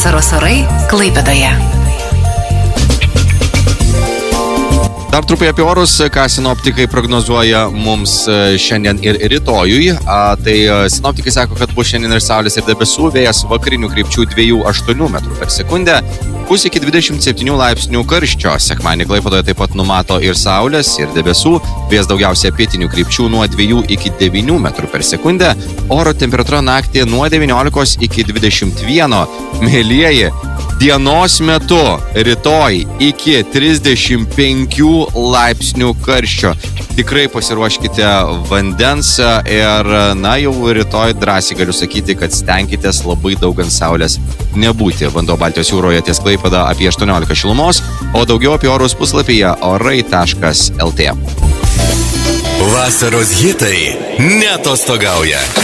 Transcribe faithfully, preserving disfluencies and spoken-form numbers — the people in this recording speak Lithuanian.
Vasaros orai Klaipėdoje. Dar trupai apie orus, ką sinoptikai prognozuoja mums šiandien ir rytojui. A, tai sinoptikai sako, kad bus šiandien ir saulės ir debesų, vėjas vakarinių krypčių dviejų aštuonių metrų per sekundę, bus iki dvidešimt septynių laipsnių karščio. Sekmadienį Klaipėdoje taip pat numato ir saulės, ir debesų, vėjas daugiausia pietinių krypčių nuo dviejų iki devynių metrų per sekundę, oro temperatūra naktį nuo devyniolikos iki dvidešimt vieno. Mėlieji, dienos metu rytoj iki trisdešimt penkių laipsnių karščio. Tikrai pasiruoškite vandens ir, na, jau rytoj drąsiai galiu sakyti, kad stenkitės labai daug ant saulės nebūti. Vanduo Baltijos jūroje ties Klaipėda apie aštuoniolika šilumos, o daugiau apie orus puslapyje orai taškas lt. Vasaros hitai neatostogauja.